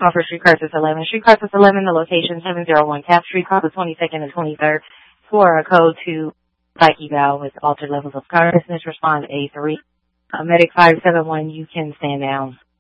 Offer Street Crisis 11. Street Crisis 11, the location 701 Cap Street, call the 22nd and 23rd for a code to psyche valve with altered levels of consciousness. Respond A3. Medic 571, you can stand down.